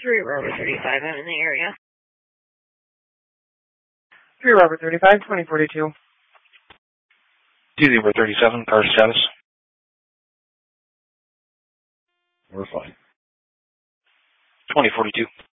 3 Robert 35, I'm in the area. 3 Robert 35, 2042. 2 Zebra 37, car status. We're fine. 2042.